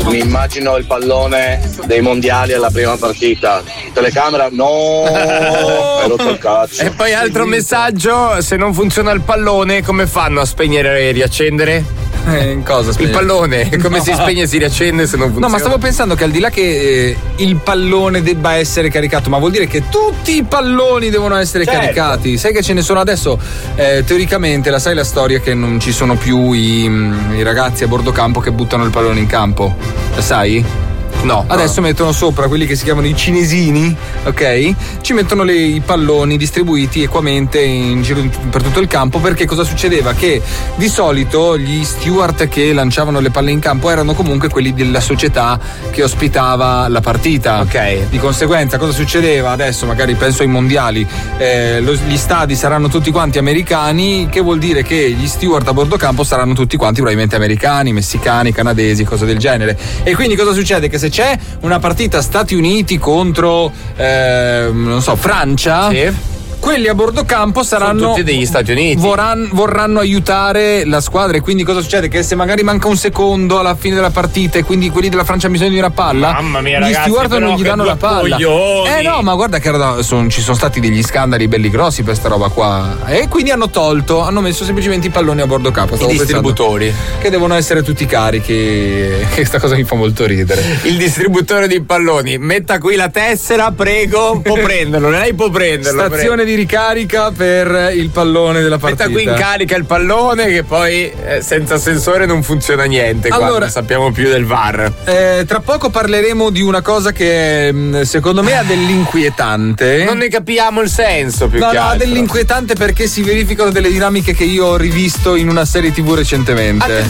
Mi immagino il pallone dei mondiali alla prima partita. Telecamera, no, hai rotto il cazzo. E poi altro messaggio: se non funziona il pallone, come fanno a spegnere e riaccendere? In cosa Il pallone, come si spegne e si riaccende se non funziona? No, ma stavo pensando che al di là che il pallone debba essere caricato, ma vuol dire che tutti i palloni devono essere caricati. Sai che ce ne sono adesso? Teoricamente, sai la storia che non ci sono più i ragazzi a bordo campo che buttano il pallone in campo? La sai? No. Adesso mettono sopra quelli che si chiamano i cinesini, ok? Ci mettono i palloni distribuiti equamente in giro per tutto il campo, perché cosa succedeva? Che di solito gli steward che lanciavano le palle in campo erano comunque quelli della società che ospitava la partita. Ok. Di conseguenza cosa succedeva? Adesso magari penso ai mondiali, gli stadi saranno tutti quanti americani, che vuol dire che gli steward a bordo campo saranno tutti quanti probabilmente americani, messicani, canadesi, cose del genere. E quindi cosa succede? Che se c'è una partita Stati Uniti contro non so, Francia, sì, quelli a bordo campo saranno tutti degli Stati Uniti, vorranno aiutare la squadra. E quindi cosa succede? Che se magari manca un secondo alla fine della partita e quindi quelli della Francia hanno bisogno di una palla, mamma mia, gli ragazzi, steward non gli danno la palla. No, ma guarda che ci sono stati degli scandali belli grossi per sta roba qua, e quindi hanno messo semplicemente i palloni a bordo campo. I distributori che devono essere tutti carichi. Questa cosa mi fa molto ridere. Il distributore di palloni: metta qui la tessera, prego, può prenderlo, lei può prenderlo. Stazione di ricarica per il pallone della partita. Metta qui in carica il pallone, che poi senza sensore non funziona niente. Allora, non sappiamo più del VAR. Tra poco parleremo di una cosa che secondo me ha dell'inquietante. Non ne capiamo il senso più che altro. No, ha dell'inquietante perché si verificano delle dinamiche che io ho rivisto in una serie TV recentemente.